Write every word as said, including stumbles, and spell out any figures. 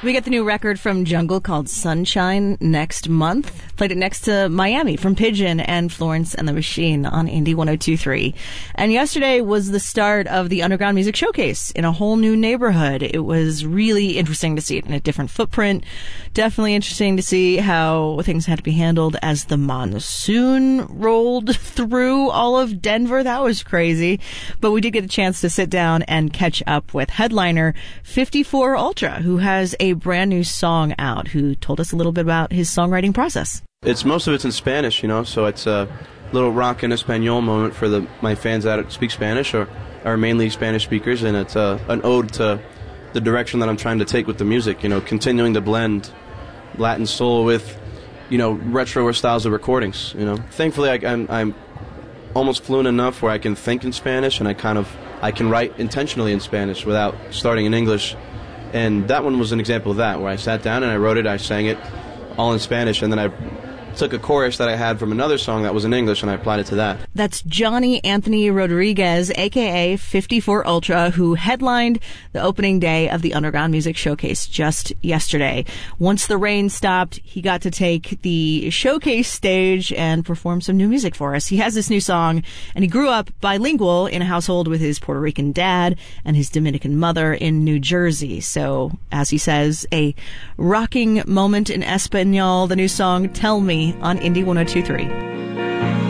We get the new record from Jungle called Sunshine next month. Played it next to Miami from Pigeon and Florence and the Machine on Indie one oh two point three. And yesterday was the start of the Underground Music Showcase in a whole new neighborhood. It was really interesting to see it in a different footprint. Definitely interesting to see how things had to be handled as the monsoon rolled through all of Denver. That was crazy. But we did get a chance to sit down and catch up with headliner fifty-four Ultra, who has a brand new song out, who told us a little bit about his songwriting process. It's most of it's in Spanish, you know, so it's a little rock in Espanol moment for the my fans that speak Spanish or are mainly Spanish speakers, and it's a, an ode to the direction that I'm trying to take with the music, you know, continuing to blend Latin soul with, you know, retro styles of recordings, you know. Thankfully, I, I'm, I'm almost fluent enough where I can think in Spanish, and I kind of, I can write intentionally in Spanish without starting in English. And that one was an example of that, where I sat down and I wrote it, I sang it all in Spanish, and then I took a chorus that I had from another song that was in English and I applied it to that. That's Johnny Anthony Rodriguez, a k a fifty-four Ultra, who headlined the opening day of the Underground Music Showcase just yesterday. Once the rain stopped, he got to take the showcase stage and perform some new music for us. He has this new song, and he grew up bilingual in a household with his Puerto Rican dad and his Dominican mother in New Jersey. So, as he says, a rocking moment in Espanol, the new song Tell Me on Indie one oh two point three.